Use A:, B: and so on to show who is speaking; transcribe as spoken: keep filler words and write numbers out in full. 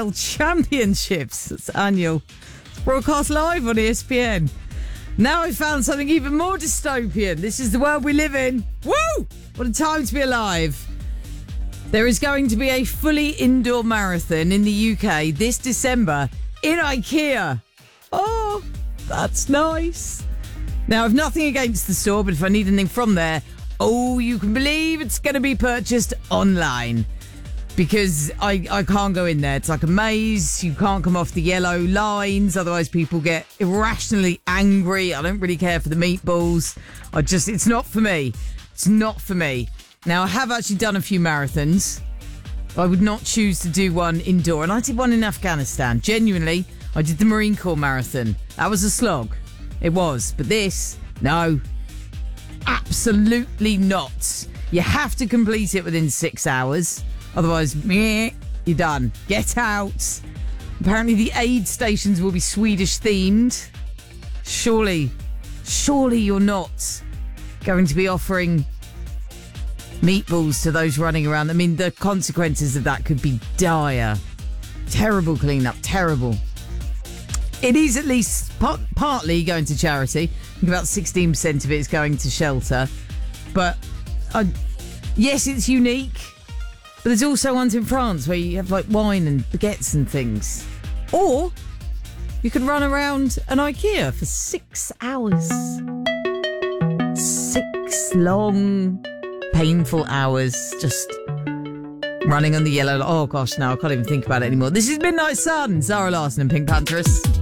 A: L Championships. It's annual. It's broadcast live on E S P N. Now I found something even more dystopian. This is the world we live in. Woo! What a time to be alive. There is going to be a fully indoor marathon in the U K this December in IKEA. Oh, that's nice. Now, I've nothing against the store, but if I need anything from there, oh, you can believe it's going to be purchased online. Because I, I can't go in there. It's like a maze. You can't come off the yellow lines. Otherwise, people get irrationally angry. I don't really care for the meatballs. I just, it's not for me. It's not for me. Now, I have actually done a few marathons. I would not choose to do one indoor. And I did one in Afghanistan. Genuinely, I did the Marine Corps marathon. That was a slog. It was. But this, no. Absolutely not. You have to complete it within six hours. Otherwise, meh, you're done. Get out. Apparently the aid stations will be Swedish themed. Surely, surely you're not going to be offering meatballs to those running around. I mean, the consequences of that could be dire. Terrible cleanup, terrible. It is at least part, partly going to charity. I think about sixteen percent of it is going to shelter. But uh, yes, it's unique. But there's also ones in France where you have like wine and baguettes and things. Or you can run around an IKEA for six hours. Six long, painful hours just running on the yellow. Oh gosh, now I can't even think about it anymore. This is Midnight Sun, Zara Larsson and Pink Panthers.